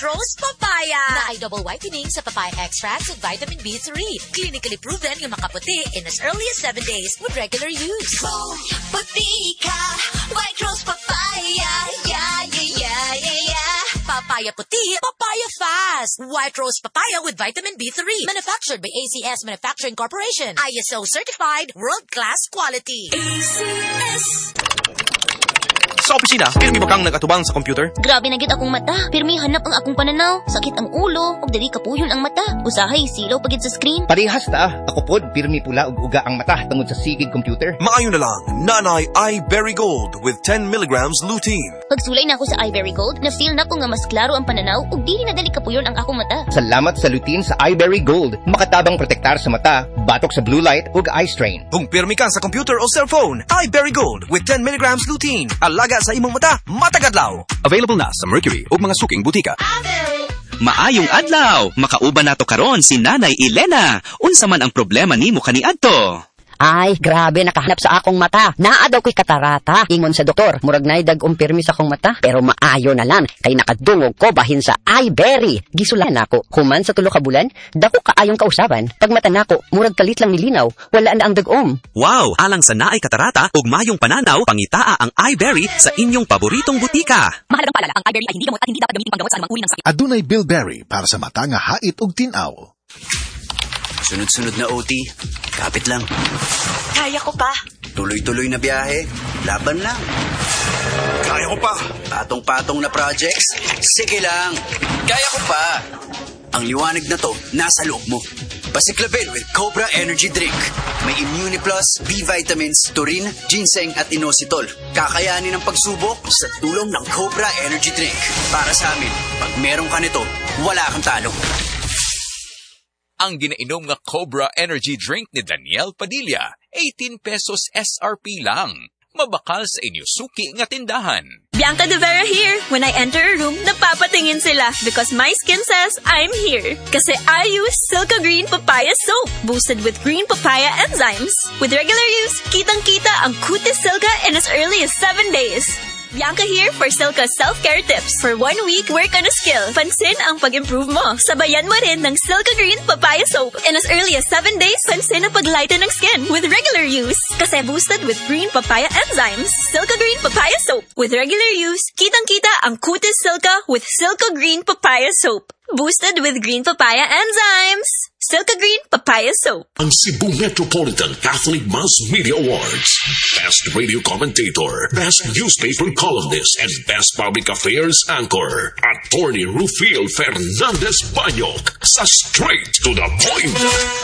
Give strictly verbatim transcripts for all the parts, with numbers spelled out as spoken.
Rose Papaya na ay double whitening sa papaya extracts with vitamin B three. Clinically proven yung makaputi in as early as seven days with regular use. Oh, puti ka, White Rose Papaya. Yeah, yeah, yeah, yeah, yeah. Papaya puti, papaya fast. White Rose Papaya with vitamin B three. Manufactured by A C S Manufacturing Corporation. I S O certified, world-class quality. A C S. Sa opisina, pirmi mo kang nagatubang sa computer? Grabe na gyud akong mata. Pirmi hanap ang akong pananaw. Sakit ang ulo, ug dili kapuyon ang mata. Usahay silaw pagid sa screen. Parehas ta. Ako pod pirmi pula ug uga ang mata tungod sa sigid computer. Maayo na lang, Nanay iBerry Gold with ten milligrams lutein. Pagsulay na ako sa iBerry Gold, na-feel na ko nga mas klaro ang pananaw ug dili na dali kapuyon ang akong mata. Salamat sa lutein sa iBerry Gold. Makatabang protektar sa mata, batok sa blue light ug eye strain. Kung pirmi ka sa computer o cellphone, iBerry Gold with ten milligrams lutein. Alaga sa imong mata, matagadlaw. Available na sa Mercury ug mga suking butika. Maayong adlaw, makauban nato karon si Nanay Elena. Unsa man ang problema nimo kaniadto? Ay, grabe, nakahanap sa akong mata. Naa daw ko'y katarata. Ingon sa doktor, murag na dag umpirmi sa akong mata. Pero maayo na lang, kay nakadungog ko bahin sa iBerry. Gisulan ako, human sa tulo ka bulan, dako kaayong kausaban. Pag mata nako, murag kalit lang nilinaw, wala na ang dagom. Wow, alang sa naay katarata ug mayong pananaw, pangitaa ang iBerry sa inyong paboritong butika. Mahalagang paalala, ang iBerry ay hindi gamot at hindi dapat gamitin panggamot sa anumang uri ng sakit. Adunay Bilberry para sa mata nga hait ug tinaw. Sunod-sunod na O T, kapit lang. Kaya ko pa. Tuloy-tuloy na biyahe, laban lang. Kaya ko pa. Patong-patong na projects, sige lang. Kaya ko pa. Ang liwanag na to, nasa loob mo. Pasiklabin with Cobra Energy Drink. May Immuniplus, B vitamins, taurine, ginseng at inositol. Kakayanin ang pagsubok sa tulong ng Cobra Energy Drink. Para sa amin, pag meron ka nito, wala kang talo. Ang ginainom nga Cobra Energy Drink ni Daniel Padilla, eighteen pesos S R P lang. Mabakal sa inyo suki nga tindahan. Bianca De Vera here. When I enter a room, napapatingin sila because my skin says I'm here. Kasi I use Silka Green Papaya Soap, boosted with green papaya enzymes. With regular use, kitang-kita ang kutis Silka in as early as seven days. Bianca here for Silka self-care tips. For one week, work on a skill. Pansin ang pag-improve mo. Sabayan mo rin ng Silka Green Papaya Soap. In as early as seven days, pansin ang paglighten ng skin with regular use. Kasi boosted with green papaya enzymes. Silka Green Papaya Soap. With regular use, kitang-kita ang kutis Silka with Silka Green Papaya Soap. Boosted with green papaya enzymes. Silka Green Papaya Soap. Ang Cebu Metropolitan Catholic Mass Media Awards. Best Radio Commentator, Best Newspaper Columnist, and Best Public Affairs Anchor. Attorney Rufil Fernandez Banyok sa Straight to the Point.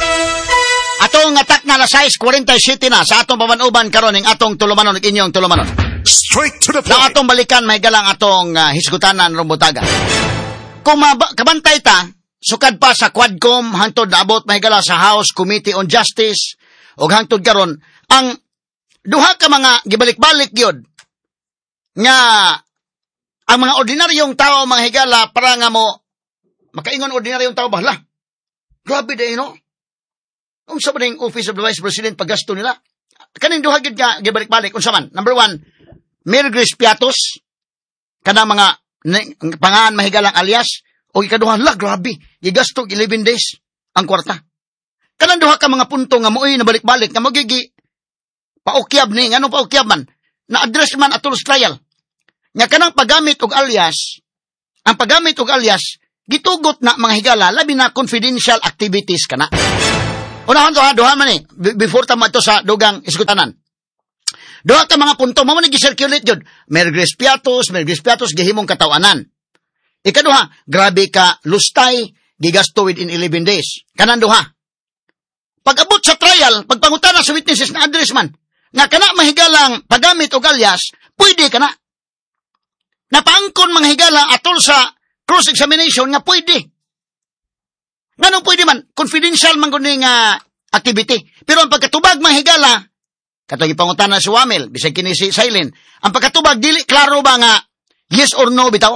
Atong atak na alas sais forty-seven na sa atong pamanuban karon ning atong tulumanon ug inyong tulumanon. Straight to the point. Na atong balikan may galang atong uh, hisgutanan rumbutaga. Kung mab- kabantay ta, sukad pa sa Quadcom, hangtod naabot mahigala sa House Committee on Justice, o hangtod karon ang duha ka mga gibalik-balik yun, nga ang mga ordinaryong tao, mga higala, para nga mo, makaingon ordinaryong tao ba, la, grabe din, no? Kung sa maning Office of the Vice President, paggasto nila, kaning duha gid nga gibalik-balik, kung saman, number one, Mayor Grace Piatos, kanang mga pangaan mahigalang alias, o ikaduha, la, grabe, gigasto eleven days ang kwarta. Kanang duha ka mga punto nga muoy na balik-balik, nga magigi paukyab ni, nga anong paukyab man, na-address man atol sa trial. Nga kanang paggamit og alias, ang paggamit og alias, gitugot na mga higala, labi na confidential activities ka na. Unahan to ha, duha man eh, before tama ito sa dugang iskutanan. Duha ka mga punto, mo man nag-circulate yun. Mayor Grace Piatos, Mayor Grace Piatos, gihimong katawanan. Ikaduha, grabe ka, lustay, gigasto within eleven days. Kanan duha. Pag-abot sa trial, pagpangutana sa witnesses na address man, nga kana mahigalang paggamit o galyas, pwede ka na. Napaangkon mga higala atol sa cross-examination nga pwede. Nga nung pwede man, confidential man kuning uh, activity. Pero ang pagkatubag mga higala, katong ipangutana si Wamel, bisag kini si Silent, ang pagkatubag, dili, klaro ba nga, yes or no, bitaw?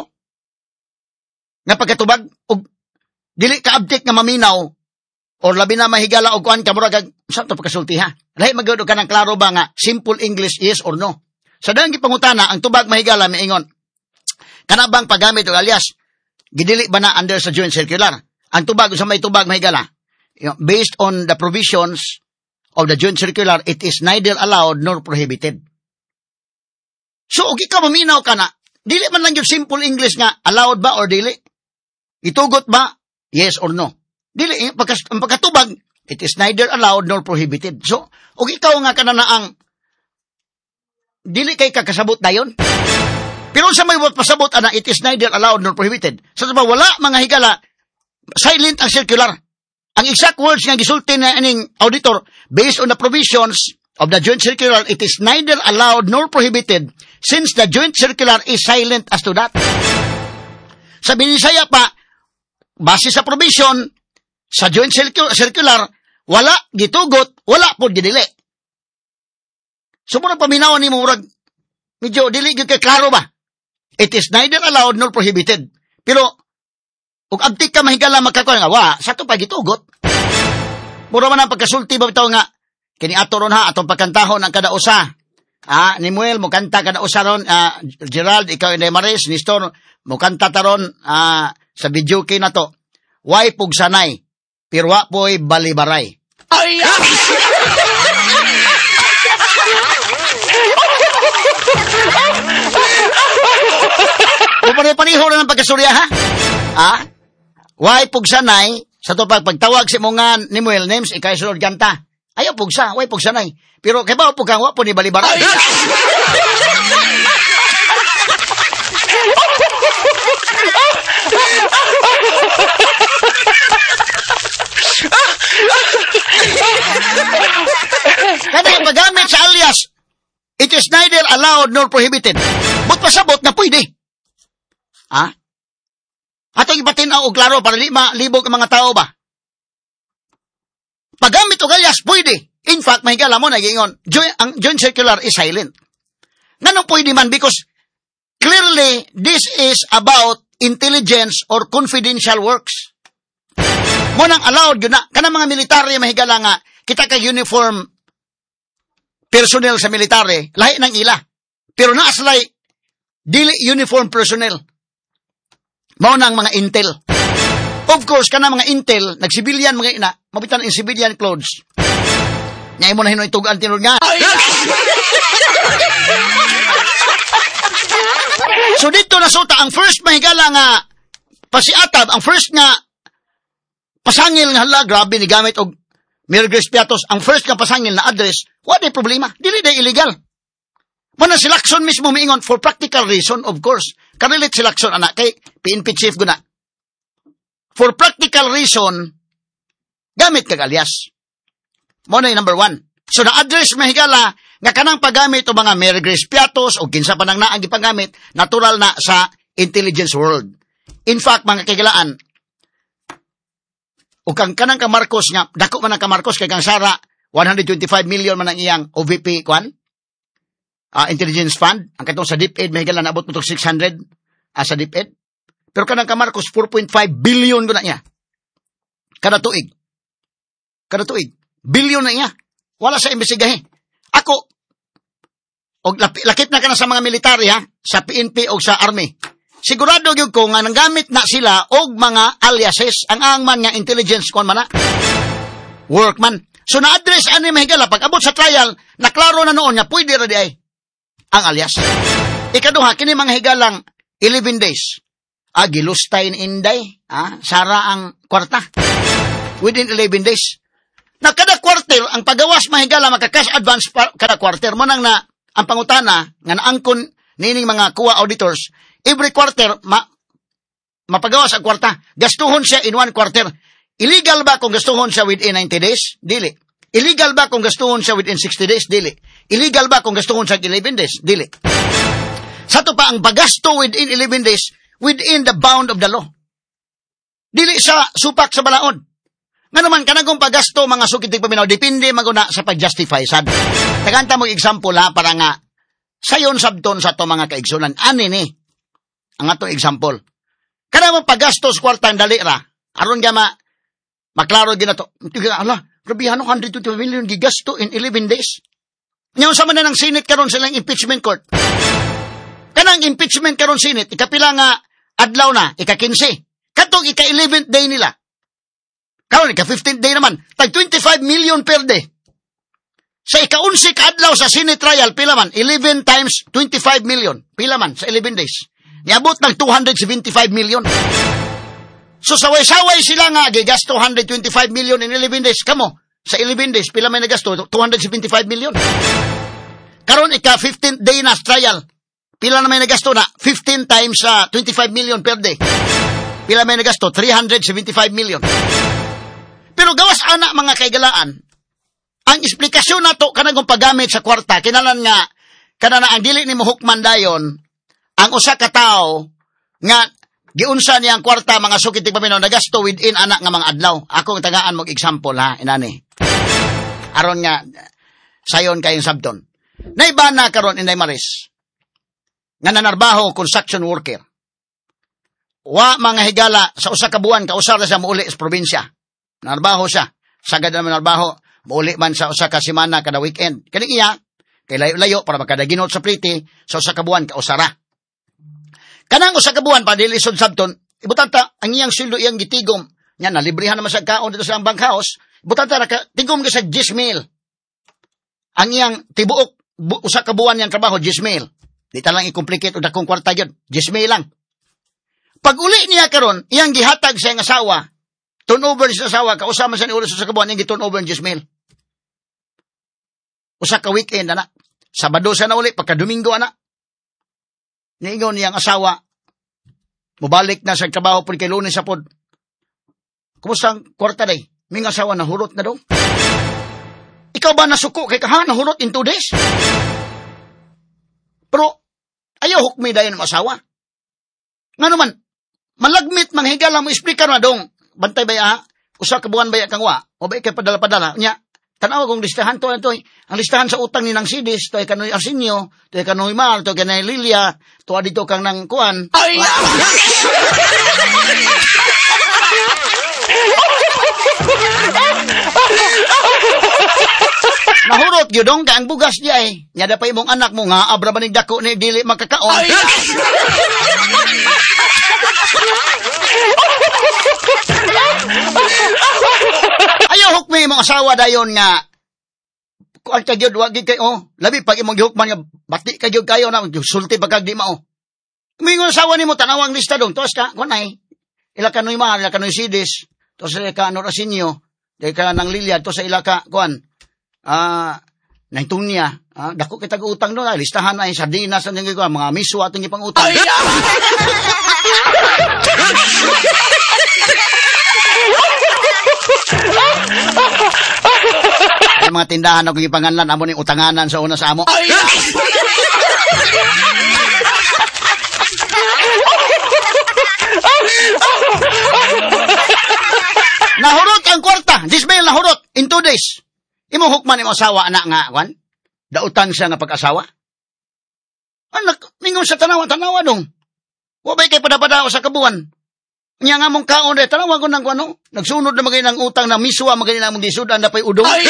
Nga pagkatubag, og dili ka-update nga maminaw, or labi na mahigala og kuan ka, murag, saan ito pagkasulti ha? Lahi magado ka ng klaro ba nga, simple English, yes or no? Sa dahang ipangutana, ang tubag mahigala, may ingon, kanabang paggamit o alias, gidili ba na under sa joint circular? Ang tubag, sa may tubag mahigala, you know, based on the provisions of the joint circular, it is neither allowed nor prohibited. So, okay ka, maminaw ka na, dili man lang yung simple English nga, allowed ba or dili? Itugot ba? Yes or no? Dili, eh, pagkas, ang pagkatubag, it is neither allowed nor prohibited. So, okay ikaw nga ka na na ang, dili kay kakasabot na yun. Pero sa may pasabot, ana, it is neither allowed nor prohibited. Sa so, wala mga higala, silent ang circular. Ang exact words nga gisulti na aning auditor, based on the provisions of the joint circular, it is neither allowed nor prohibited since the joint circular is silent as to that. Sa binisaya pa, base sa provision, sa joint circular, wala gitugot, wala po gidili. So, muna paminawan ni mo, medyo dili gyud kay klaro ba? It is neither allowed nor prohibited. Pero, kung abtik ka mahigala magkakuha nga, wa, sa ito pa gitugot. Mura man ang pagkasulti ba ito nga, kini ato ron ha, atong pagkantahon ang kada usa. Ah, ni Muel, mo kanta kada usa ron, ah, Gerald, ikaw inday Maris, Nestor, mo kanta taron, ah, sa video kay na to. Way pugsanay, pirwa po'y balibaray. Ay! Pupare-paniho na ng pagkasurya, ha? Ah? Way pugsanay, sa to pag pagtawag si mga ni Muel names, ikay sunod kanta. Ayaw pugsa, way pugsanay. Pero kay ba pugang wa po ni balibaray. Kada yung paggamit sa alias, it is neither allowed nor prohibited. But pasabot na pwede. Ha? Atong ibatin ang og klaro para di malibog ang mga tao ba? Paggamit og alias, pwede. In fact, mahigala mo na gingon, ang joint circular is silent. Nganong pwede man? Because clearly, this is about intelligence or confidential works. Mo nang allowed yun na. Kanang mga military mahigala nga, kita kay uniform personnel sa military, lahi ng ila. Pero naaslay, dili uniform personnel. Mao nang mga intel. Of course, kana mga intel, nagsibilyan mga ina, mabitan in civilian clothes. Nyay mo na hinoy tugaan tinod nga. So dito nasuta, ang first mahigala nga pasiatab, ang first nga pasangil nga hala, grabe ni gamit og Mirgres Piatos, ang first nga pasangil na address, what ay problema? Dili day illegal. Muna si Lacson mismo miingon, for practical reason, of course. Karilit si Lacson, anak, kay P N P chief guna. For practical reason, gamit kag alias. Muna yung number one. So, na-address mahigala, nga kanang paggamit o mga Mirgres Piatos, o kinsa pa nang naang ipagamit, natural na sa intelligence world. In fact, mga kagilaan, o kang kanang ka Marcos nga, dako man ang ka Marcos, kay kang Sara, one hundred twenty-five million man ang iyang O V P, kwan? Uh, intelligence fund, ang katong sa DepEd, mahigala na abot mo six hundred uh, sa DepEd. Pero kanang ka Marcos, four point five billion ko na niya. Kada tuig. Kada tuig. Billion na niya. Wala sa imbestigahe. Ako, og lakip na ka na sa mga military, ha? Sa P N P o sa Army. Sigurado yun ko nga nanggamit na sila og mga aliases, ang angman nga intelligence kon man na. Workman. So na-address ani mahigala, pag abot sa trial, naklaro na noon nga pwede ra di ay ang alias. Ikaduha, kini mga higalang eleven days. Ah, gilustay ni Inday. Ah, Sara ang kwarta. Within eleven days. Na kada quarter, ang pagawas mahigala, maka-cash advance pa, kada quarter. Mo nang na, ang pangutana, nga naangkon nining mga kuwa auditors, every quarter, ma, mapagawas ang kwarta. Gastuhon siya in one quarter. Illegal ba kung gastuhon siya within ninety days? Dili. Illegal ba kung gastuhon siya within sixty days? Dili. Illegal ba kung gastuhon siya eleven days? Dili. Sa to pa, ang pagasto within eleven days, within the bound of the law. Dili sa supak sa balaod. Nga naman, kanagong pagasto, mga sukitig paminaw, depende maguna sa pag-justify. Sad. Naganta mo example ha, para nga, sayon sabton sa to mga kaigsunan. Ani ni, ang ato example. Kanagong pagasto sa kwartang dalira, aron nga ma, maklaro gina to. Ala, grabihan one hundred twenty million gigasto in eleven days. Ngayon sa man na ng Senate karon silang impeachment court. Kanang impeachment karon Senate, ikapila nga adlaw na, ika-quince. Katong ika-eleventh day nila. Karon ika-fifteenth day naman, tag twenty-five million per day. Sa ika-unsi kaadlaw sa Senate trial, pila man? eleven times twenty-five million. Pila man sa eleven days. Niabot ng two hundred seventy-five million. So saway-saway sila nga, gigasto one hundred twenty-five million in eleven days. Kamo, sa eleven days, pila may nagasto? two hundred seventy-five million. Karon ika-fifteenth day na trial. Pila na may nagasto na? fifteen times uh, twenty-five million per day. Pila may nagasto? three hundred seventy-five million. Pero gawas ana mga kaigalaan, ang eksplikasyon na to kanang paggamit sa kwarta, kinalan nga, kanana ang dili ni mo hukman dayon, ang usa ka tawo nga giunsa niya ang kwarta mga sukit tigpaminaw nagasto within anak nga mga adlaw. Ako tagaan mo example ha, inani. Aron nga sayon kayong sabton. Naibana karon Inday Maris nga nanarbaho construction worker. Wa mga higala sa usa ka buwan kausar na siya muuli sa probinsya. Nanarbaho siya. Sagad na nanarbaho, muuli man sa usa ka semana kada weekend. Kani iya kay layo-layo para makadaginot sa priti sa usa ka buwan kausara. Kanang usa ka buwan pa dili isod sabton, ibutanta ang iyang sweldo iyang gitigom. Nya na librehan naman sa kaon dito sa bank house. Ibutanta ra ka tigom ka sa ten mil. Ang iyang tibuok bu, usa ka buwan yang trabaho ten mil. Di ta lang i-complicate og dakong kwarta gyud, ten mil lang. Pag uli niya karon, iyang gihatag sa iyang asawa, turnover sa asawa kausama sa ni ulo sa kabuan iyang gi-turnover ten mil. Usa ka weekend ana. Sabado sa na uli pagka Domingo ana. Niingon niyang asawa, mubalik na sa trabaho po kay Lunes sa pod. Kumusta ang kwarta day? Ming asawa nahurot na daw. Ikaw ba nasuko kay kaha nahurot in two days? Pero, ayaw hukmi dayon ng asawa. Nga naman, malagmit manghigala mo explica na dong, bantay baya ha? Usa ka buwan baya kang wa? O ba ikay padala-padala? Nya, tanawa kong listahan to, to ang listahan sa utang ni nang Sidis, to ay kanoy Arsenio, to ay kanoy Mar, to ay kanoy Lilia, to adito kang nang kuan. Ay! Nahurot gyudong ka ang bugas diya eh. Nya da pa imong anak mo nga abra manig dako ni dili makakaon. Ayaw hukmi imong asawa dayon nga kuan ka gyud wa gid kay oh labi pag imong gihukman nga bati ka gyud kayo na sulti pagka di mao. Mingon asawa nimo tanawang lista dong tos ka kunay. Ila kanoy Mar, ila kanoy Sidis, tos ka ano Rasinyo, dai ka nang Lilia, tos sa ila ka kuan. Ah, naitunya, ah, dako kita utang do, listahan ay sardinas ang ko, mga miso atong ipang utang. Ay, ay mga tindahan ako ipanganlan amo ning utanganan sa una sa amo. Ay, nahurot ang kwarta, dismail nahurot in two days. Imo hukman imo asawa anak nga kwan? Dautan siya nga pag-asawa? Anak, mingon sa tanawa-tanawa dong. Wa bay kay pada-pada sa kabuan. Nya nga mong kaon de tanawa ko nang kuno. Nagsunod na magay nang utang na miswa magay nang mong gisudan na pay udong. Ay!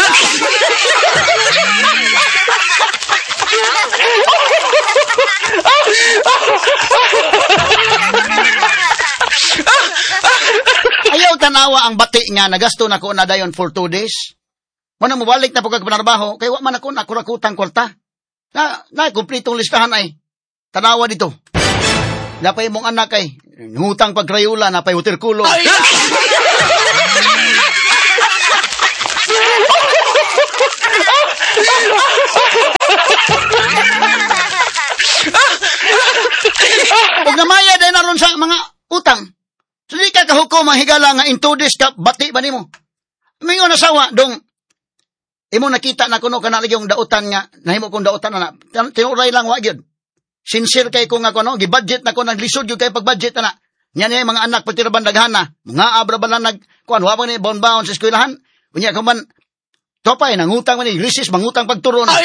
Ayaw tanawa ang bati nga nagasto na ko na dayon for two days. Muna mo balik na pagkagpanarbaho, kaya wa man ako nakurakutang kwarta. Na, na, kumpletong listahan ay. Tanawa dito. Napay mong anak ay, ngutang pagkrayula, napay utirkulo. Ay! Huwag namaya dahil naroon sa mga utang. So, di ka kahukom ang higala nga in two days ka, bati ba ni mo? Mingon asawa, dong, imo nakita na kuno kana yung dautan nga nahimo kong dautan na tinuray lang wa gyud. Sincere kay ko nga kuno gi-budget na ko naglisod gyud kay pag-budget na. Nya ni mga anak patiraban daghana. Mga abra ba na nag kuan wa ba ni bonbaon sa eskwelahan. Unya ko man topay nangutang man ni recess mangutang pagturo na.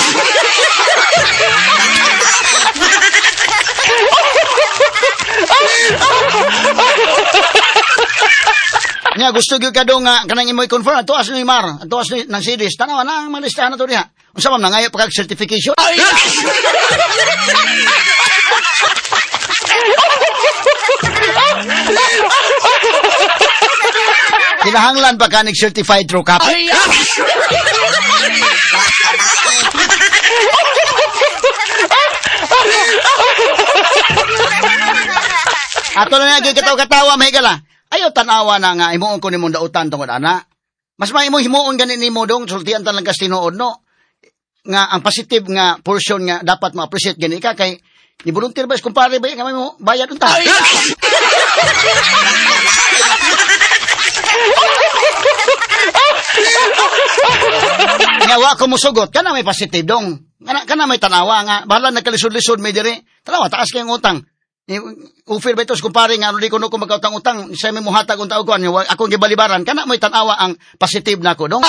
Nya gusto gyud kadto nga kanang imoy confirm ato as ni Mar, ato as ni nang Sidis. Tanawa na ang mga listahan na to diha. Unsa man nangayo pagka certification? Ay! Kinahanglan pa ka certified true cop. Ato na nga kataw-katawa mahigala. Ayaw tanawa na nga himuon ko nimong dautan tungod ana. Mas may imong himuon ganin nimo dong sultian tan lang kas tinuod no. Nga ang positive nga portion nga dapat ma-appreciate gani ka kay ni volunteer ba kumpare ba nga may mo bayad unta. Nga wa ko musugot kana may positive dong. Kana kana may tanawa nga bahala nagkalisod-lisod may dire. Tanawa taas kay ang utang. Ni ufir betos kumpare nga di kuno ko magkautang-utang sa may muhatag unta og kuan akong gibalibaran kana may tanawa ang positive nako dong.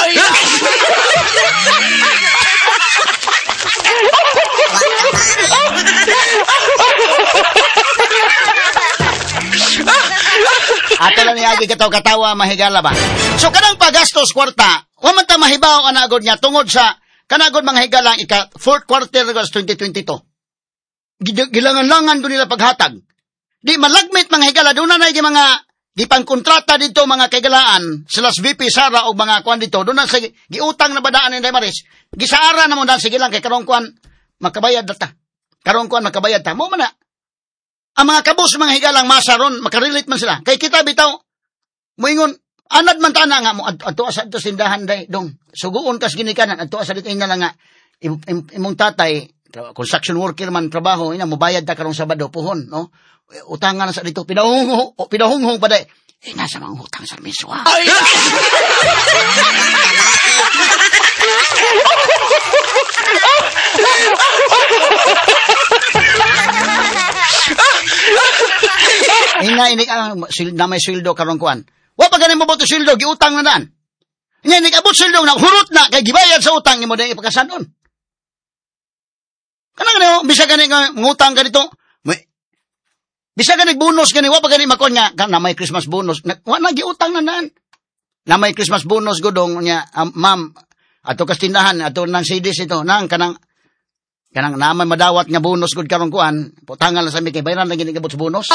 Ato lang niya kataw-katawa mahigala ba. So kanang pagastos kwarta, wa man ta mahibaw ana agod niya tungod sa kanagod mga higala ika fourth quarter of twenty twenty-two. Gilangan-langan do nila paghatag. Di malagmit mga higala doon na na mga gipangkontrata dito mga kaigalaan sila V P Sara o mga kuan dito doon na sa giutang na badaan ni Damaris. Gisaara na mo dan sige lang kay karong kuan makabayad data. Karong kuan makabayad ta. Mo man na. Ang mga kabos mga higalang masaron makarelate man sila. Kay kita bitaw moingon anad man tana nga mo adto sa adto sindahan day dong. Suguon kas ginikanan adto sa dito ina lang nga im, im, imong tatay construction worker man trabaho ina mobayad ta karong Sabado puhon no. Utangan sa dito pinahunghong pinahunghong pa day. Eh nasa mga utang sa miswa. Inga inig ang na may sweldo karon kuan. Wa pa ganin mo boto sweldo giutang na daan. Inga inig abot sweldo na hurot na kay gibayad sa utang nimo dai ipakasadon. Kanang ano bisa ganin nga ngutang ka dito. Bisa ganin bonus ganin wa pa ganin makon nga kana may Christmas bonus. Wa na giutang na daan. Na may Christmas bonus godong nya um, ma'am ato kas tindahan ato nang C Ds ito nang kanang kanang naman madawat nga bonus gud karon kuan putangan lang sa mi kay bayaran lang ginigabot sa bonus.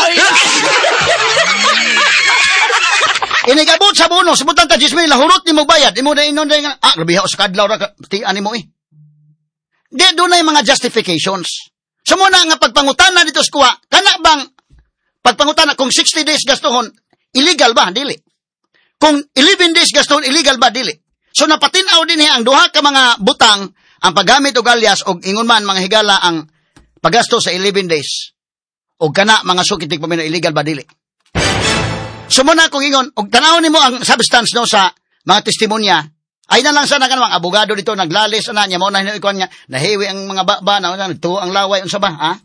Inigabot sa bonus butang ta ten mil lahurot nimo bayad imo na inon nga ah grabe sa kadlaw ra tian nimo eh. Di dunay mga justifications. Sumo na nga pagpangutana dito sa kuha kana bang pagpangutana kung sixty days gastohon illegal ba dili? Kung eleven days gastohon illegal ba dili? So napatinaw din ang duha ka mga butang ang paggamit og alias og ingon man mga higala ang paggasto sa eleven days og kana mga sukitig pamino illegal ba dili. Sumuna kung ingon og tanawon nimo ang substance no sa mga testimonya ay na lang sana kanang mga abogado dito naglalis ana nya mo na ikon nya nahiwi ang mga baba na nagtuo ang laway unsa ba ha.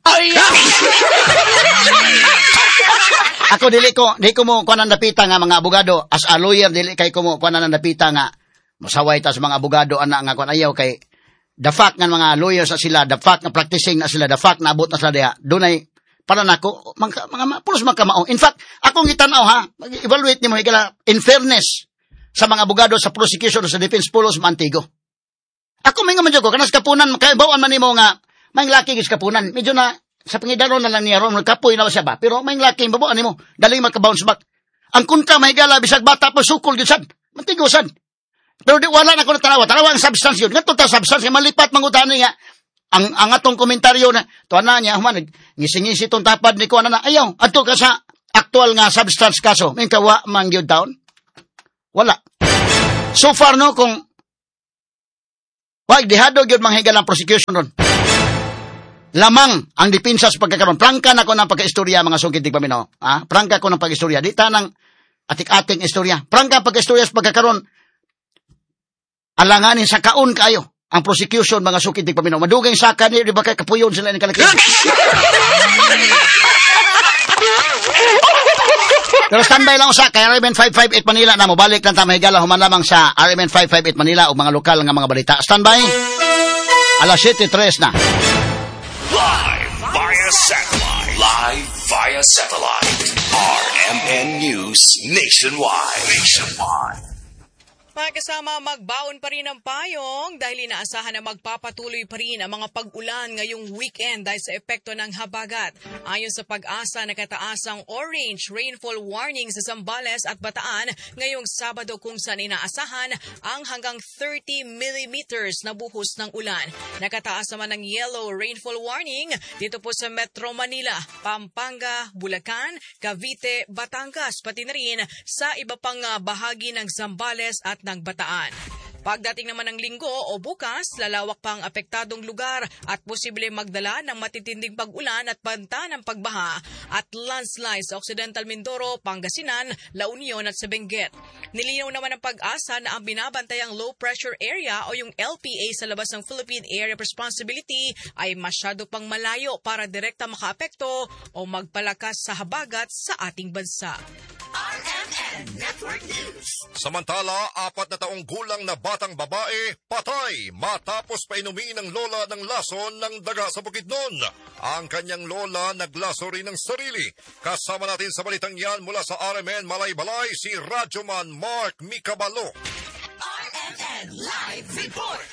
Ako dili ko dili ko mo kuan napita nga mga abogado as a lawyer dili kay ko mo kuan napita nga mosaway ta sa mga abogado ana nga kuan ayaw kay the fact nga mga lawyers na sila, the fact na practicing na sila, the fact na abot na sila diha, dunay para nako mga mga pulos magkamao. In fact, akong gitanaw ha, evaluate nimo higala in fairness sa mga abogado sa prosecution o sa defense pulos mantigo. Ako may nga man ko kanas kapunan makaibawan man nimo nga may laki gis kapunan. Medyo na sa pangidaron na lang niya ron kapoy na siya ba. Pero may laki babaan nimo, dali makabounce back. Ang kontra mahigala bisag bata pa sukol gid sad. Mantigo sad. Pero di wala na ko na tanawa. Tanawa ang substance yun. Nga ta substance, malipat mangutan niya. Ang, ang atong komentaryo na, to na niya, human, ngisi-ngisi itong tapad ni ko na na, ayaw, ato ka sa actual nga substance kaso. May kawa man yun down? Wala. So far, no, kung wag, dihado yun manghigal ang prosecution ron. Lamang ang dipinsa sa pagkakaroon. Prangka na ko ng pagka-istorya, mga sungkitig paminaw. Ah? Prangka ko ng pagka-istorya. Di tanang atik-ating istorya. Prangka pagka-istorya sa pagkakaroon. Alanganin sa kaon kayo ang prosecution mga sukitig paminaw. Madugay sa ka ni di ba kay kapuyon sila ni kalaki. Pero standby lang sa kay R M N five five eight Manila na mo balik lang ta mahigala human lamang sa R M N five five eight Manila o mga lokal nga mga balita. Standby. Alas seven tres na. Live via satellite. Live via satellite. R M N News Nationwide. Nationwide. Kasama magbaon pa rin ang payong dahil inaasahan na magpapatuloy pa rin ang mga pag-ulan ngayong weekend dahil sa epekto ng habagat. Ayon sa Pag-asa, nakataas ang orange rainfall warning sa Zambales at Bataan ngayong Sabado kung saan inaasahan ang hanggang thirty millimeters na buhos ng ulan. Nakataas naman ng yellow rainfall warning dito po sa Metro Manila, Pampanga, Bulacan, Cavite, Batangas, pati na rin sa iba pang bahagi ng Zambales at ng Bataan. Pagdating naman ng linggo o bukas, lalawak pa ang apektadong lugar at posible magdala ng matitinding pag-ulan at banta ng pagbaha at landslide sa Occidental Mindoro, Pangasinan, La Union at sa Benguet. Nilinaw naman ng Pag-asa na ang binabantayang low pressure area o yung L P A sa labas ng Philippine Area of Responsibility ay masyado pang malayo para direkta makaapekto o magpalakas sa habagat sa ating bansa. R M N Network News. Samantala, apat na taong gulang na batang babae patay matapos painumin ng lola ng lason ng daga sa Bukidnon. Ang kanyang lola naglaso rin ng sarili. Kasama natin sa balitang yan mula sa R M N Malaybalay si Radyoman Mark Micabalo. R M N Live Report.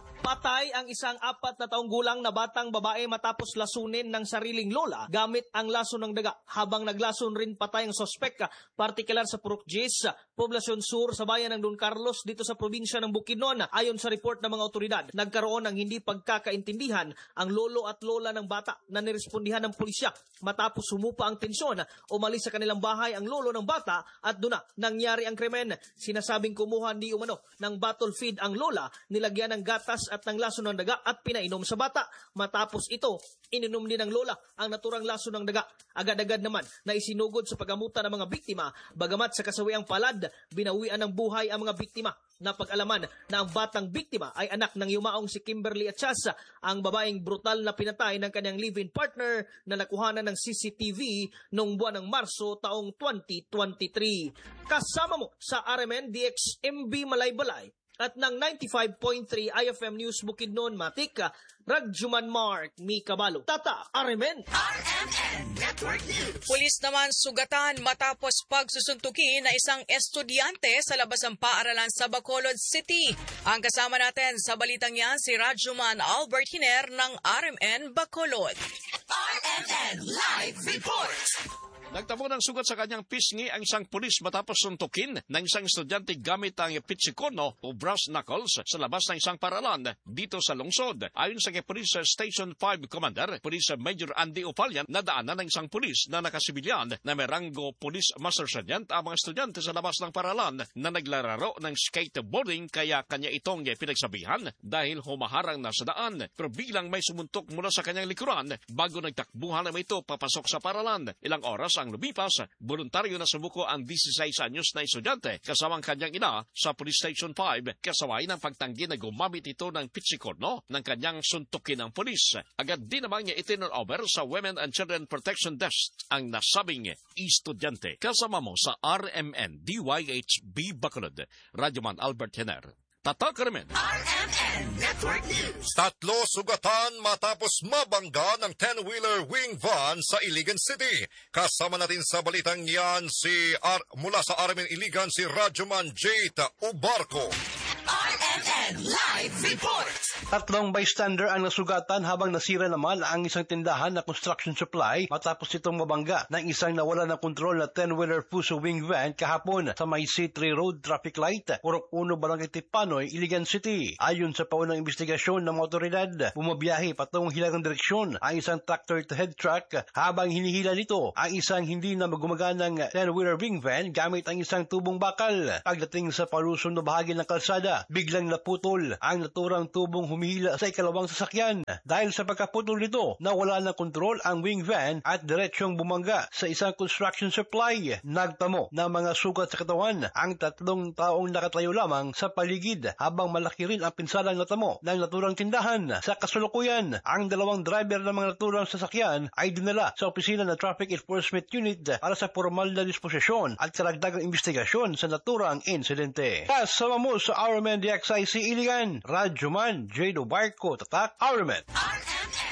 Patay ang isang apat na taong gulang na batang babae matapos lasunin ng sariling lola gamit ang laso ng daga. Habang naglason rin patay ang sospek, partikular sa Purok Jis, Poblacion Sur sa bayan ng Don Carlos dito sa probinsya ng Bukidnon. Ayon sa report ng mga otoridad, nagkaroon ng hindi pagkakaintindihan ang lolo at lola ng bata na nirespondihan ng pulisya. Matapos sumupa ang tensyon, umalis sa kanilang bahay ang lolo ng bata at doon na nangyari ang krimen. Sinasabing kumuha di umano ng bottle feed ang lola, nilagyan ng gatas at ng laso ng daga at pinainom sa bata. Matapos ito, ininom din ng lola ang naturang laso ng daga. Agad-agad naman na isinugod sa pagamutan ng mga biktima, bagamat sa kasawiang palad, binawian ng buhay ang mga biktima. Napag-alaman na ang batang biktima ay anak ng yumaong si Kimberly Atchas, ang babaeng brutal na pinatay ng kanyang live-in partner na nakuhanan ng C C T V noong buwan ng Marso taong twenty twenty-three. Kasama mo sa R M N D X M B Malaybalay at ng ninety-five point three I F M News Bukidnon, Matika, Radyoman Mark Micabalo. Tata, R M N. R M N Network News. Pulis naman sugatan matapos pagsusuntukin na isang estudyante sa labas ng paaralan sa Bacolod City. Ang kasama natin sa balitang yan si Radyoman Albert Hiner ng R M N Bacolod. R M N Live Report. Nagtamo ng sugat sa kanyang pisngi ang isang pulis matapos suntukin ng isang estudyante gamit ang pitsikono o brass knuckles sa labas ng isang paralan dito sa lungsod. Ayon sa Police Station five Commander, Police Major Andy Opalian, nadaanan ng isang pulis na nakasibilyan na may ranggo Police Master Sergeant ang mga estudyante sa labas ng paralan na naglararo ng skateboarding kaya kanya itong pinagsabihan dahil humaharang na sa daan. Pero biglang may sumuntok mula sa kanyang likuran bago nagtakbuhan na ito papasok sa paralan. Ilang oras ang lumipas, voluntaryo na sumuko ang sixteen anyos na estudyante kasama ang kanyang ina sa Police Station five kasaway ng pagtanggi na gumamit ito ng pitsikono ng kanyang suntukin ng polis. Agad din naman niya itinur over sa Women and Children Protection Desk ang nasabing estudyante. Kasama mo sa R M N D Y H B Bacolod, Radyoman Albert Hiner. Tatak R M N. R M N Network News. Tatlo sugatan matapos mabangga ng ten-wheeler wing van sa Iligan City. Kasama natin sa balitang yan si R- mula sa R M N Iligan si Radyoman Jade Ubarco. R M N Live Report. Tatlong bystander ang nasugatan habang nasira naman ang isang tindahan na construction supply matapos itong mabangga ng isang nawala ng kontrol na ten-wheeler Fuso wing van kahapon sa may C three Road traffic light, Purok Uno, Barangay Tipanoy, Iligan City. Ayon sa paunang investigasyon ng mga otoridad, bumabiyahe patungong hilagang direksyon ang isang tractor to head truck habang hinihila nito ang isang hindi na magumaganang ten-wheeler wing van gamit ang isang tubong bakal. Pagdating sa palusong na bahagi ng kalsada, biglang naputol ang naturang tubong humihila sa ikalawang sasakyan. Dahil sa pagkaputol nito, nawala ng kontrol ang wing van at diretsyong bumangga sa isang construction supply. Nagtamo ng mga sugat sa katawan ang tatlong taong nakatayo lamang sa paligid habang malaki rin ang pinsalang natamo ng naturang tindahan. Sa kasalukuyan, ang dalawang driver ng mga naturang sasakyan ay dinala sa opisina ng Traffic Enforcement Unit para sa formal na disposisyon at karagdagang investigasyon sa naturang insidente. Kasama mo sa R M N D X I C Iligan, Radyoman Jade Ubarco, Tatak, R M N. R M N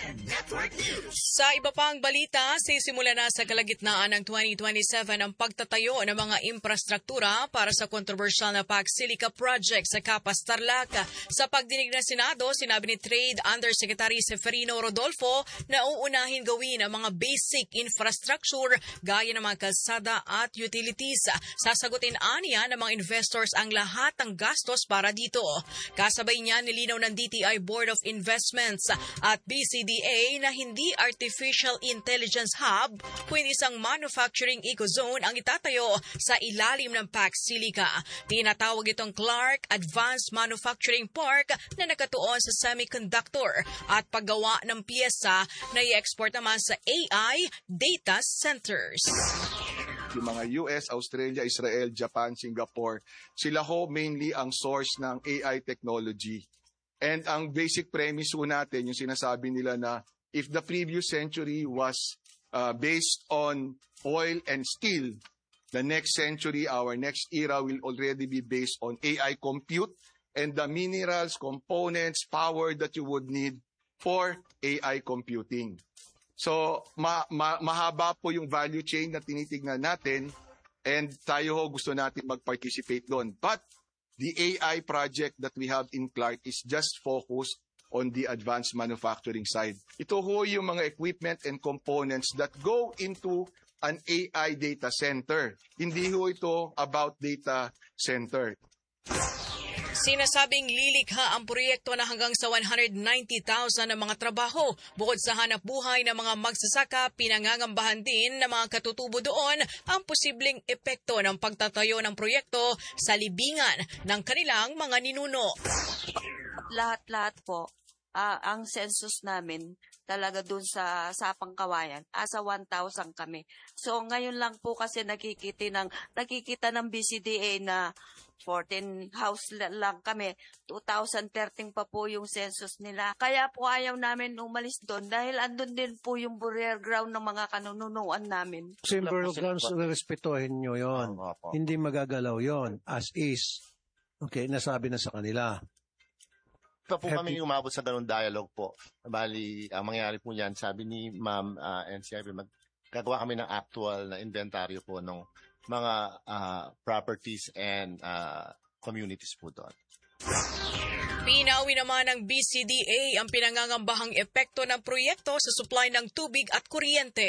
Sa iba pang balita, sisimula na sa kalagitnaan ng twenty twenty-seven ang pagtatayo ng mga infrastruktura para sa kontrobersyal na Pac Silica project sa Capas, Tarlac. Sa pagdinig ng Senado, sinabi ni Trade Undersecretary Seferino Rodolfo na uunahin gawin ang mga basic infrastructure gaya ng mga kalsada at utilities. Sasagutin aniya ng mga investors ang lahat ng gastos para dito. Kasabay niya, nilinaw ng D T I Board of Investments at B C D A na hindi artificial intelligence hub kundi isang manufacturing ecozone ang itatayo sa ilalim ng Pac Silica. Tinatawag itong Clark Advanced Manufacturing Park na nakatuon sa semiconductor at paggawa ng piyesa na i-export naman sa A I data centers. Yung mga U S, Australia, Israel, Japan, Singapore, sila ho mainly ang source ng A I technology. And ang basic premise ho natin, yung sinasabi nila na if the previous century was uh, based on oil and steel, the next century, our next era will already be based on A I compute and the minerals, components, power that you would need for A I computing. So, ma- ma- mahaba po yung value chain na tinitignan natin and tayo ho gusto natin mag-participate doon. But the A I project that we have in Clark is just focused on the advanced manufacturing side. Ito ho yung mga equipment and components that go into an A I data center. Hindi ho ito about data center. Sinasabing lilikha ang proyekto na hanggang sa one hundred ninety thousand na mga trabaho. Bukod sa hanap buhay ng mga magsasaka, pinangangambahan din ng mga katutubo doon ang posibleng epekto ng pagtatayo ng proyekto sa libingan ng kanilang mga ninuno. Lahat-lahat po, uh, ang census namin talaga dun sa Sapang Kawayan, asa one thousand kami. So ngayon lang po kasi nakikita ng, nakikita ng B C D A na fourteen house lang kami. two thousand thirteen pa po yung census nila. Kaya po ayaw namin umalis doon dahil andun din po yung burial ground ng mga kanununuan namin. Sa burial grounds, respetuhin nyo yun. Hindi magagalaw yon as is. Okay, nasabi na sa kanila. Pa po kami umabot sa ganung dialogue po. Bali, ang mangyayari po niyan, sabi ni Ma'am uh, N C I P, magkagawa kami ng actual na inventaryo po ng mga uh, properties and uh, communities po doon. Pinawi naman ng B C D A ang pinangangambahang epekto ng proyekto sa supply ng tubig at kuryente.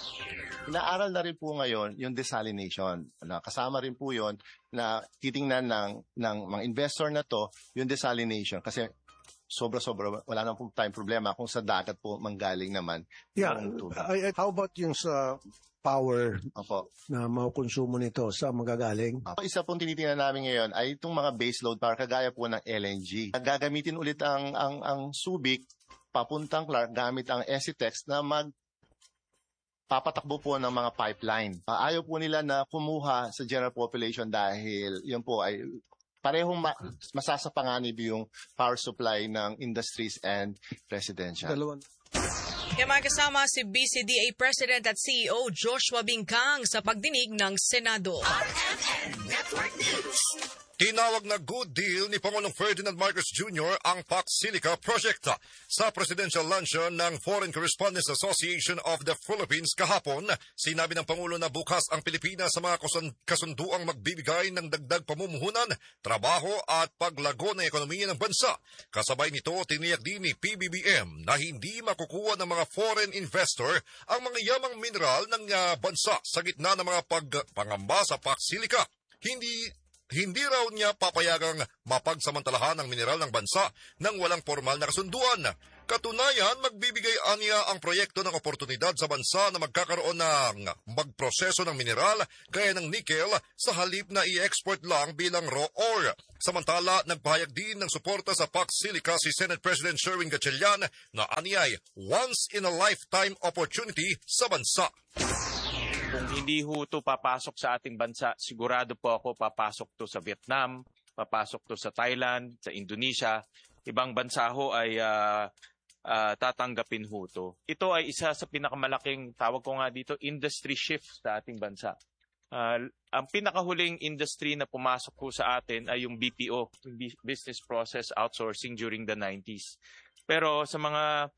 Inaaral na rin po ngayon yung desalination. Kasama rin po yon na titingnan ng, ng mga investor na to yung desalination kasi sobra-sobra wala na po tayong problema kung sa dagat po manggaling naman. Yeah, I, I, how about yung sa power Opo. na makukonsumo nito sa magagaling? Opo. Isa pong tinitingnan namin ngayon ay itong mga baseload power kagaya po ng L N G. Gagamitin ulit ang, ang, ang Subic papuntang Clark gamit ang Esitex na mag papatakbo po ng mga pipeline. Uh, ayaw po nila na kumuha sa general population dahil yun po ay parehong ma- masasapanganib yung power supply ng industries and residential. Dalawan. Kaya makasama si B C D A President at C E O Joshua Bingkang sa pagdinig ng Senado. R M N Network News. Tinawag na good deal ni Pangulong Ferdinand Marcos Junior ang Pac Silica Project sa presidential luncheon ng Foreign Correspondents Association of the Philippines kahapon. Sinabi ng Pangulo na bukas ang Pilipinas sa mga kasunduang magbibigay ng dagdag pamumuhunan, trabaho at paglago ng ekonomiya ng bansa. Kasabay nito, tiniyak din ni P B B M na hindi makukuha ng mga foreign investor ang mga yamang mineral ng uh, bansa sa gitna ng mga pagpangamba sa Pac Silica. Hindi Hindi raw niya papayagang mapagsamantalahan ang mineral ng bansa nang walang formal na kasunduan. Katunayan, magbibigay aniya ang proyekto ng oportunidad sa bansa na magkakaroon ng magproseso ng mineral gaya ng nickel sa halip na i-export lang bilang raw ore. Samantala, nagpahayag din ng suporta sa Pac Silica si Senate President Sherwin Gatchalian na aniyay once-in-a-lifetime opportunity sa bansa. Kung hindi ho ito papasok sa ating bansa, sigurado po ako papasok to sa Vietnam, papasok to sa Thailand, sa Indonesia. Ibang bansa ho ay uh, uh, tatanggapin ho ito. Ito ay isa sa pinakamalaking, tawag ko nga dito, industry shift sa ating bansa. Uh, ang pinakahuling industry na pumasok ho sa atin ay yung B P O, Business Process Outsourcing during the nineties. Pero sa mga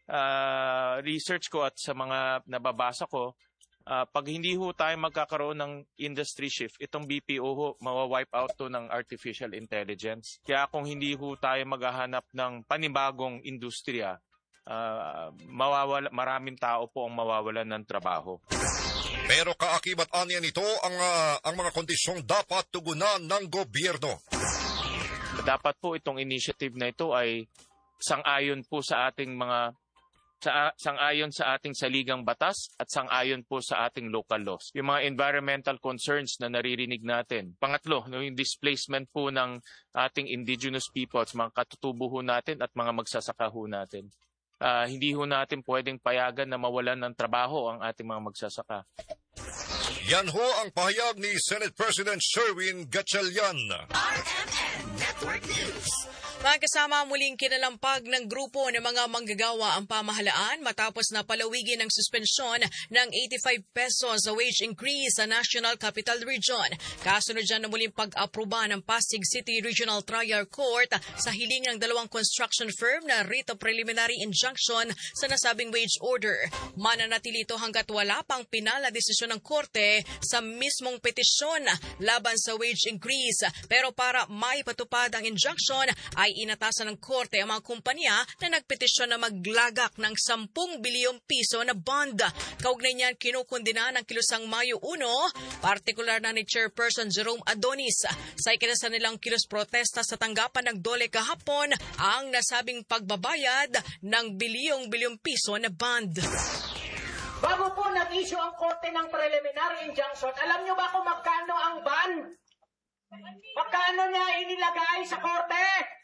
uh, research ko at sa mga nababasa ko, uh, pag hindi ho tayo magkakaroon ng industry shift, itong B P O ho, mawa-wipe out to ng artificial intelligence. Kaya kung hindi ho tayo maghahanap ng panibagong industriya, uh, mawawala, maraming tao po ang mawawalan ng trabaho. Pero kaakibat aniya nito ang, uh, ang mga kondisyong dapat tugunan ng gobyerno. Dapat po itong initiative na ito ay sang-ayon po sa ating mga sa, sang-ayon sa ating saligang batas at sang-ayon po sa ating local laws. Yung mga environmental concerns na naririnig natin. Pangatlo, yung displacement po ng ating indigenous peoples, mga katutubo ho natin at mga magsasaka ho natin. Uh, hindi ho natin pwedeng payagan na mawalan ng trabaho ang ating mga magsasaka. Yan ho ang pahayag ni Senate President Sherwin Gatchalian. R M N Network News. Magkasama muling kinalampag ng grupo ng mga manggagawa ang pamahalaan matapos na palawigin ng suspensyon ng eighty-five pesos sa wage increase sa National Capital Region. Kasunod dyan na muling pag-aproba ng Pasig City Regional Trial Court sa hiling ng dalawang construction firm na writ of preliminary injunction sa nasabing wage order. Mananatili ito hanggat wala pang pinal na desisyon ng korte sa mismong petisyon laban sa wage increase. Pero para maipatupad ang injunction ay ay inatasan ng korte ang mga kumpanya na nagpetisyon na maglagak ng sampung bilyong piso na bond. Kaugnay niyan, kinukundina ng kilusang Mayo one, partikular na ni Chairperson Jerome Adonis sa ikinasa nilang kilos protesta sa tanggapan ng Dole kahapon ang nasabing pagbabayad ng bilyong-bilyong piso na bond. Bago po nag-issue ang korte ng preliminary injunction, alam nyo ba kung magkano ang bond? Magkano niya inilagay sa korte?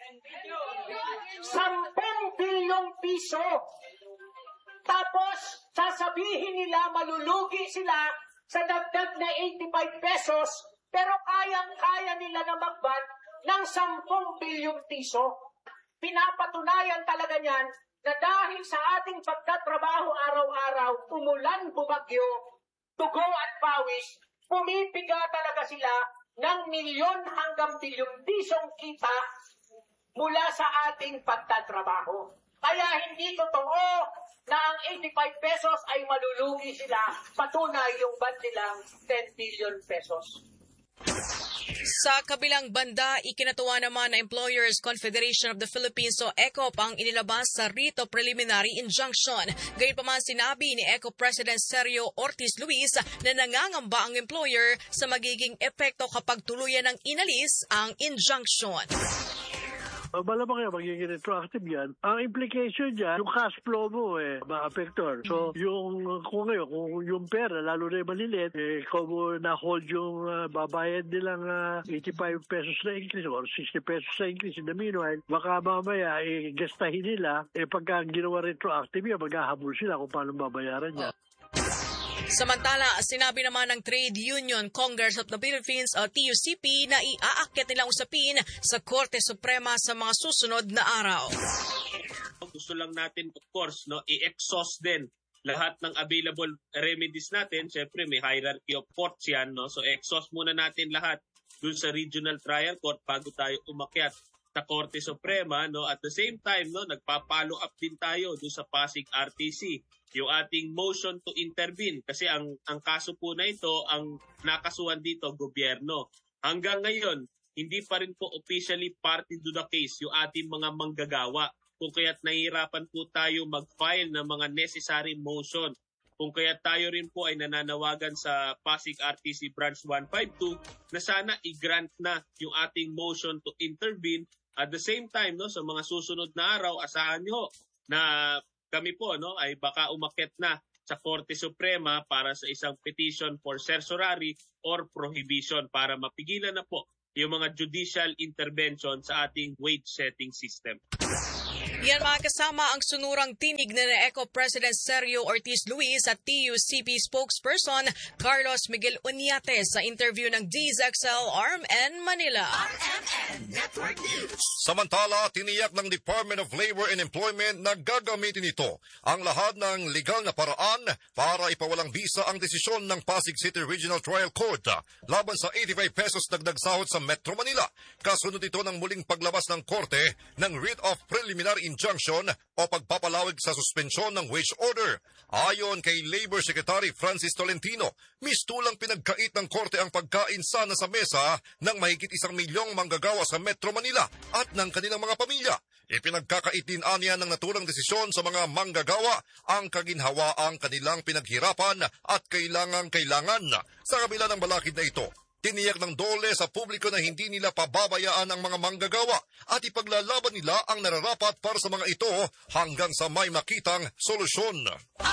Sampung bilyong piso. Tapos, sasabihin nila malulugi sila sa dagdag na eighty-five pesos, pero kayang-kaya nila na mag-ban ng sampung bilyong piso. Pinapatunayan talaga niyan na dahil sa ating pagtatrabaho araw-araw, umulan, bumagyo, tugo at pawis, pumipiga talaga sila ng milyon hanggang bilyong pisong kita mula sa ating pagtatrabaho. Kaya hindi totoo na ang eighty-five pesos ay malulugi sila. Patunay yung ban nilang ten billion pesos. Sa kabilang banda, ikinatuwa naman na Employers Confederation of the Philippines o E C O P ang inilabas sa writ of preliminary injunction. Gayunpaman sinabi ni E C O P President Sergio Ortiz Luis na nangangamba ang employer sa magiging epekto kapag tuluyan ng inalis ang injunction. Malamang yan, magiging retroactive yan. Ang implication dyan, yung cash flow mo eh, ma-affector. So, yung, kung ngayon, kung yung pera, lalo na yung malilit, eh, kung na-hold yung uh, babayad nilang uh, eighty-five pesos na increase or sixty pesos na increase in the meanwhile, baka mamaya, eh, gastahin nila, eh, pagka ginawa retroactive yan, maghahabol sila kung paano babayaran niya. Samantala, sinabi naman ng Trade Union Congress of the Philippines o T U C P na iaakyat nilang usapin sa Korte Suprema sa mga susunod na araw. Gusto lang natin, of course, no, i-exhaust din lahat ng available remedies natin. Siyempre, may hierarchy of courts yan. No? So, exhaust muna natin lahat dun sa Regional Trial Court bago tayo umakyat sa Korte Suprema. No? At the same time, no, nagpa-follow up din tayo dun sa Pasig R T C. Yung ating motion to intervene. Kasi ang, ang kaso po na ito, ang nakasuhan dito, gobyerno. Hanggang ngayon, hindi pa rin po officially party to the case yung ating mga manggagawa. Kung kaya't nahihirapan po tayo mag-file ng mga necessary motion. Kung kaya't tayo rin po ay nananawagan sa Pasig R T C Branch one fifty-two na sana i-grant na yung ating motion to intervene. At the same time, no, sa mga susunod na araw, asahan nyo na kami po no ay baka umakyat na sa Korte Suprema para sa isang petition for certiorari or prohibition para mapigilan na po yung mga judicial intervention sa ating wage setting system. Yan mga kasama ang sunurang tinig na E C O President Sergio Ortiz Luis at T U C P spokesperson Carlos Miguel Uñate sa interview ng D Z X L R M N Manila. R M N Network News. Samantala, tiniyak ng Department of Labor and Employment na gagamitin ito ang lahat ng legal na paraan para ipawalang bisa ang desisyon ng Pasig City Regional Trial Court laban sa eighty-five pesos dagdag sahod sa Metro Manila. Kasunod ito ng muling paglabas ng korte ng writ of preliminary injunction injunction o pagpapalawig sa suspensyon ng wage order. Ayon kay Labor Secretary Francis Tolentino, mistulang pinagkait ng korte ang pagkain sana sa mesa ng mahigit isang milyong manggagawa sa Metro Manila at ng kanilang mga pamilya. Ipinagkakait din aniya ng naturang desisyon sa mga manggagawa ang kaginhawaang kanilang pinaghirapan at kailangang-kailangan. Sa kabila ng balakid na ito, tiniyak ng DOLE sa publiko na hindi nila pababayaan ang mga manggagawa at ipaglalaban nila ang nararapat para sa mga ito hanggang sa may makitang solusyon.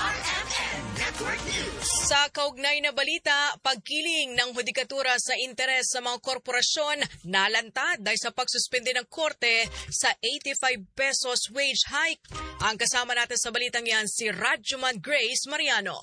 Sa kaugnay na balita, pagkiling ng hudikatura sa interes sa mga korporasyon nalantad dahil sa pagsuspende ng korte sa eighty-five pesos wage hike. Ang kasama natin sa balitang yan si Radjuman Grace Mariano.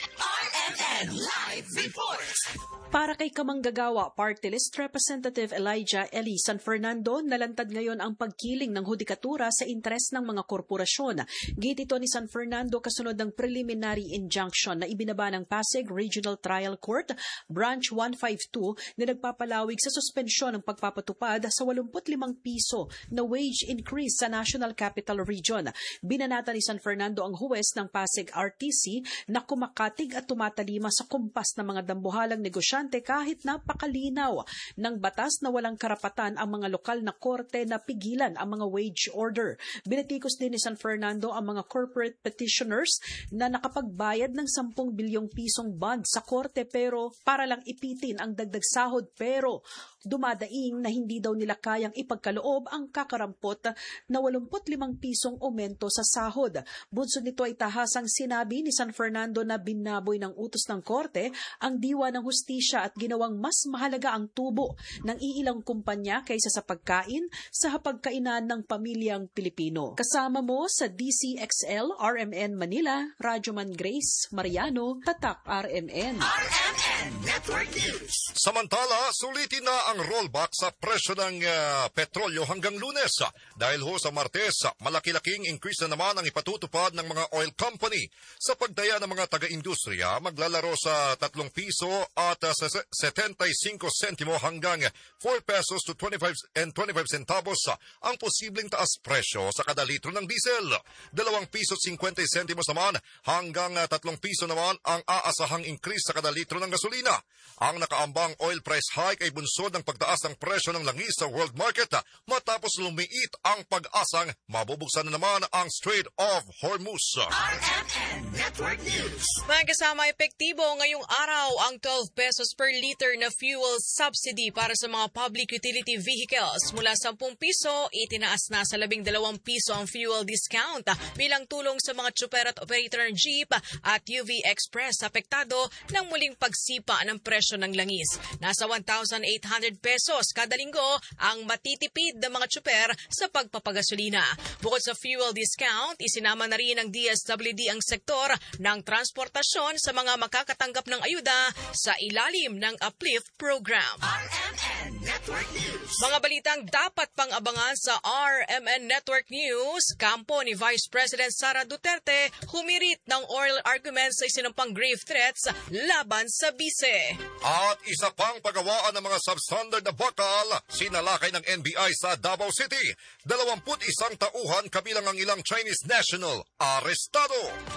R M N Live Report. Para kay kamanggagawa Party List Representative Elijah Eli San Fernando, nalantad ngayon ang pagkiling ng hudikatura sa interes ng mga korporasyon. Git ito ni San Fernando kasunod ng preliminary injunction na ibinaba ng Pasig Regional Trial Court Branch one fifty-two na nagpapalawig sa suspensyon ng pagpapatupad sa eighty-five piso na wage increase sa National Capital Region. Binanata ni San Fernando ang huwes ng Pasig R T C na kumakatig at tumatalima sa kumpas ng mga dambuhalang negosyante kahit napakalinaw ng batas na walang karapatan ang mga lokal na korte na pigilan ang mga wage order. Binatikos din ni San Fernando ang mga corporate petitioners na nakapagbayad ng ten bilyong pisong bond sa korte pero para lang ipitin ang dagdag sahod pero dumadaing na hindi daw nila kayang ipagkaloob ang kakarampot na eighty-five pisong aumento sa sahod. Bunsod nito ay tahasang sinabi ni San Fernando na binaboy ng utos ng korte ang diwa ng hustisya at ginawang mas mahalaga ang tubo ng iilang kumpanya kaysa sa pagkain sa hapagkainan ng pamilyang Pilipino. Kasama mo sa D C X L R M N Manila, Radjuman Grace Mariano, Tatak R M N. R M N Network News. Samantala, sulitin na ang rollback sa presyo ng uh, petrolyo hanggang Lunes. Dahil ho sa Martes, malaki-laking increase na naman ang ipatutupad ng mga oil company. Sa pagdaya ng mga taga-industriya, maglalaro sa tatlong piso at uh, sa seventy-five sentimo hanggang four pesos to twenty-five and twenty-five centavos ang posibleng taas presyo sa kada litro ng diesel. Dalawang piso at fifty sentimos naman hanggang uh, tatlong piso naman ang aasahang increase sa kada litro ng gasolina. Ang nakaambang oil price hike ay bunsod ng pagtaas ng presyo ng langis sa world market matapos lumiit ang pag-asang mabubuksan na naman ang Strait of Hormuz. R M N Network News. Mga kasama, epektibo ngayong araw ang twelve pesos per liter na fuel subsidy para sa mga public utility vehicles. Mula ten piso, itinaas na sa twelve piso ang fuel discount bilang tulong sa mga tsuper at operator ng jeep at U V Express apektado ng muling pagsipa ng presyo ng langis. Nasa one thousand eight hundred pesos kada linggo ang matitipid ng mga tsuper sa pagpapagasolina. Bukod sa fuel discount, isinama na rin ng D S W D ang sektor ng transportasyon sa mga makakatanggap ng ayuda sa ilalim ng Uplift Program. R M N Network News. Mga balitang dapat pang abangan sa R M N Network News, kampo ni Vice President Sara Duterte humirit ng oral arguments sa isinumpang grave threats laban sa bise. At isa pang pagawaan ng mga substandard na bakal, sinalakay ng N B I sa Davao City. Dalawamput isang tauhan kabilang ang ilang Chinese national arestado.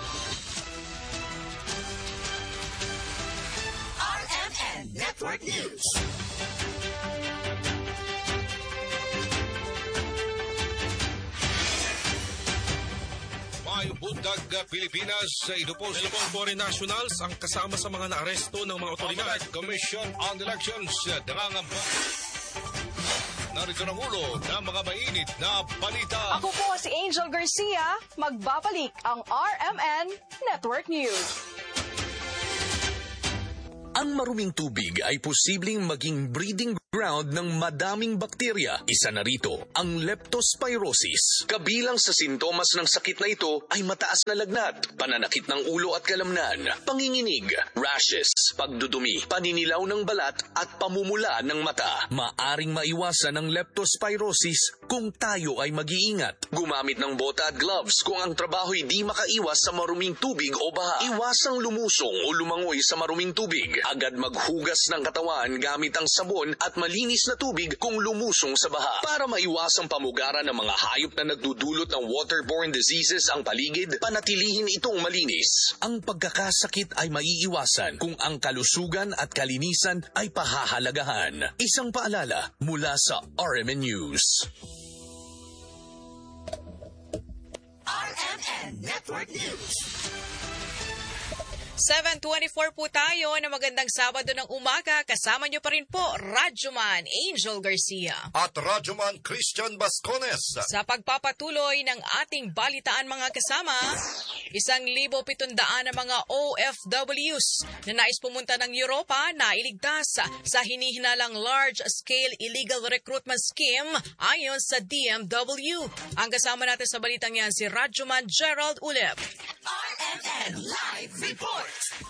R M N Network News. May bundag Pilipinas sa ito po si foreign nationals ang kasama sa mga naaresto ng mga otoridad. Commission on Elections nangangamba. Narito ang ulo ng mga mainit na balita. Ako po si Angel Garcia, magbabalik ang R M N Network News. Ang maruming tubig ay posibleng maging breeding ground ng madaming bakterya. Isa na rito ang leptospirosis. Kabilang sa sintomas ng sakit na ito ay mataas na lagnat, pananakit ng ulo at kalamnan, panginginig, rashes, pagdudumi, paninilaw ng balat at pamumula ng mata. Maaring maiwasan ang leptospirosis kung tayo ay mag-iingat. Gumamit ng bota at gloves kung ang trabaho'y di makaiwas sa maruming tubig o baha. Iwasang lumusong o lumangoy sa maruming tubig. Agad maghugas ng katawan gamit ang sabon at malinis na tubig kung lumusong sa baha. Para maiwasang pamugaran ng mga hayop na nagdudulot ng waterborne diseases ang paligid, panatilihin itong malinis. Ang pagkakasakit ay maiiwasan kung ang kalusugan at kalinisan ay pahahalagahan. Isang paalala mula sa R M N News. R M N Network News. seven twenty-four po tayo na magandang Sabado ng umaga. Kasama niyo pa rin po, Radyoman Angel Garcia. At Radyoman Christian Bascones. Sa pagpapatuloy ng ating balitaan mga kasama, isang libo pitundaan na mga O F Ws na nais pumunta ng Europa na iligtas sa hinihinalang large-scale illegal recruitment scheme ayon sa D M W. Ang kasama natin sa balitang yan si Radyoman Gerald Ulep. R M N Live Report.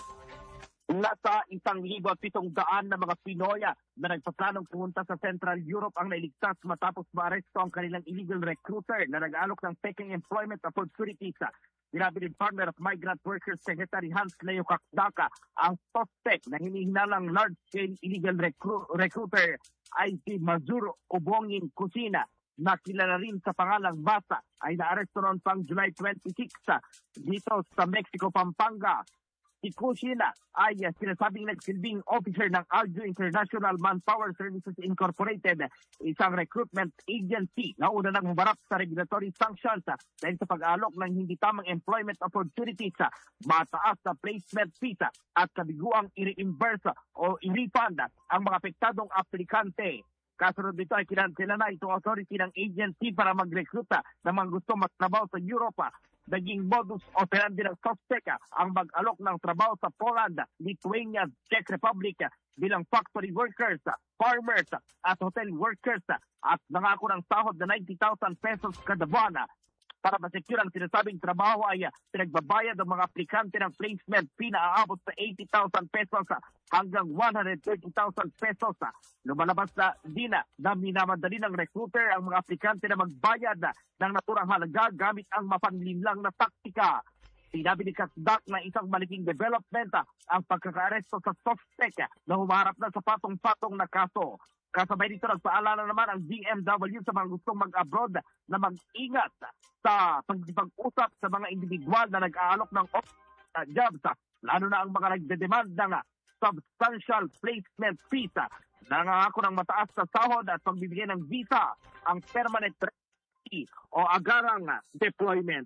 Nasa isang libo at pitong daan na mga Pinoy na nagpaplanong pumunta sa Central Europe ang nailigtas matapos maaresto ang kanilang illegal recruiter na nag-alok ng peking employment opportunities. Sinabi ni Department of Migrant Workers Secretary Hans Leo Kakdaka, ang suspect na hinihinalang large-scale illegal recru- recruiter ay si Mazur Ubongin Kusina, na kilala rin sa pangalang Basa, ay naaresto noon pang July twenty-sixth dito sa Mexico, Pampanga. Si Kusina ay uh, sinasabing nagsilbing officer ng Aljo International Manpower Services Incorporated, isang recruitment agency na una nang humarap sa regulatory sanctions uh, dahil sa pag-alok ng hindi tamang employment opportunities, uh, mataas na placement fees uh, at kabiguang i-reimburse uh, o i-refund uh, ang mga apektadong aplikante. Kasunod dito ay kinansela na itong authority ng agency para mag-recruit uh, ng mga gusto magtrabaho sa Europa. Naging modus operandi ng suspect ang mag-alok ng trabaho sa Poland, Lithuania, Czech Republic bilang factory workers, farmers at hotel workers at nangako ng sahod na ninety thousand pesos kada buwan. Para ma-secure ang sinasabing trabaho ay pinagbabayad ng mga aplikante ng placement fee na aabot sa eighty thousand pesos hanggang one hundred thirty thousand pesos. Lumalabas na din na minamadali ng recruiter ang mga aplikante na magbayad ng naturang halaga gamit ang mapanlinlang na taktika. Sinabi ni Kakdak na isang malaking development ang pagkakaaresto sa suspect na humarap na sa patong-patong na kaso. Kasabay dito, nagpaalala naman ang D M W sa mga gustong mag-abroad na mag-ingat sa pag-usap sa mga individual na nag-aalok ng uh, jobs, lalo na ang mga nagdedemand ng substantial placement fees. Nangangako ng mataas na sahod at pagbibigay ng visa, ang permanent residency o agarang deployment.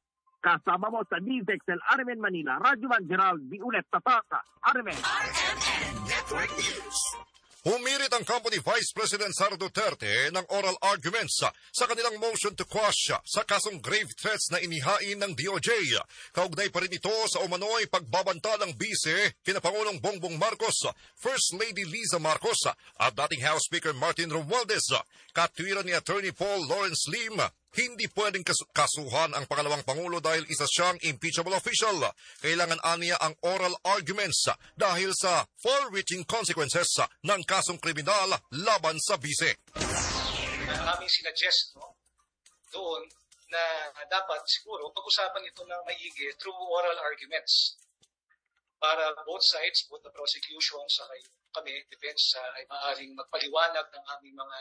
Kasama mo sa D Z X L R M N Manila, Radyoman Gerald D. Ulet Tapata, R M N. R M N Network News. Humirit ang company Vice President Sara Duterte ng oral arguments sa kanilang motion to quash sa kasong grave threats na inihain ng D O J. Kaugnay pa rin ito sa umano'y pagbabanta ng bise kina Pangulong Bongbong Marcos, First Lady Liza Marcos at dating House Speaker Martin Romualdez. Katwiran ni Attorney Paul Lawrence Lim, hindi pwedeng kas- kasuhan ang pangalawang Pangulo dahil isa siyang impeachable official. Kailangan aniya ang oral arguments dahil sa far-reaching consequences ng kasong kriminal laban sa bise. Aming sinuggest no, doon na dapat siguro pag-usapan ito ng maigi through oral arguments para both sides, both the prosecution sa kami, defense, ay maaaring magpaliwanag ng aming mga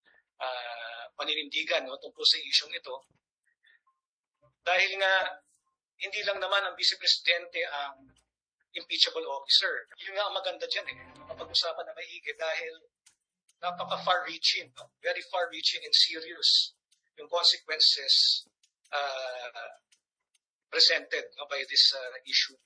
Uh, paninindigan no, tungkol sa isyong ito. Dahil nga, hindi lang naman ang Vice Presidente ang impeachable officer. Yun nga ang maganda dyan eh. Mapag-usapan na maigi dahil napaka-far-reaching, no? Very far-reaching and serious yung consequences uh, presented no, by this uh, issue.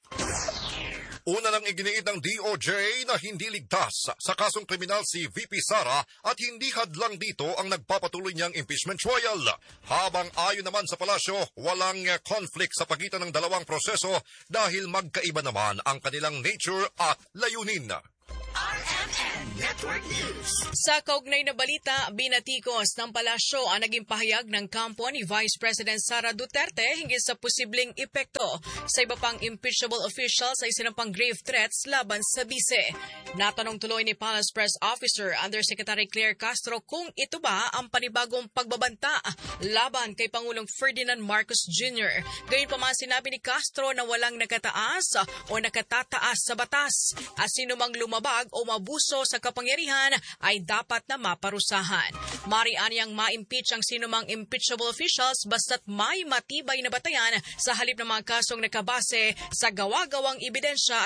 Una nang iginiit ng D O J na hindi ligtas sa kasong kriminal si V P Sara at hindi hadlang dito ang nagpapatuloy niyang impeachment trial. Habang ayon naman sa palasyo, walang conflict sa pagitan ng dalawang proseso dahil magkaiba naman ang kanilang nature at layunin. R M N Network News. Sa kaugnay na balita, binatikos ng palasyo ang naging pahayag ng kampo ni Vice President Sara Duterte hinggil sa posibleng epekto sa iba pang impeachable officials sa isinampang grave threats laban sa bise. Natanong tuloy ni Palace Press Officer Undersecretary Claire Castro kung ito ba ang panibagong pagbabanta laban kay Pangulong Ferdinand Marcos Junior Gayunpaman sinabi ni Castro na walang nakataas o nakatataas sa batas at sino mang lumabag o mabuso sa kapangyarihan kapangyarihan ay dapat na maparusahan. Marian niyang ma-impeach ang sinumang impeachable officials basta't may matibay na batayan sa halip ng mga kasong nakabase sa gawa-gawang ebidensya